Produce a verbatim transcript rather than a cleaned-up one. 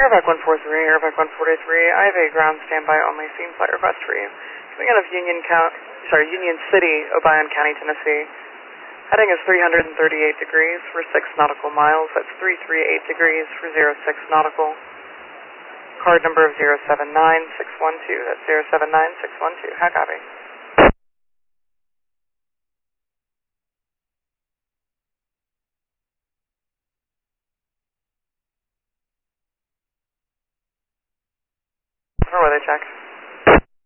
Airback one four three, Airback one forty-three, I have a ground standby only scene flight request for you. Coming out of Union County, sorry, Union City, Obion County, Tennessee. Heading is three hundred thirty-eight degrees for six nautical miles. That's three hundred thirty-eight degrees for zero six nautical. Card number of zero seven nine six one two. That's zero seven nine six one two. How copy? For weather check.